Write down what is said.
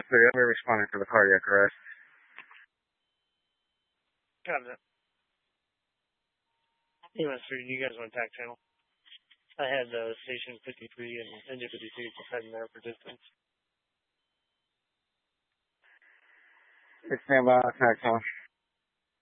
3, I'll be responding to the cardiac arrest. Got it. EMS 3, you guys want tack channel? I had Station 53 and Engine 52 just heading there for distance. It's standby, tack channel.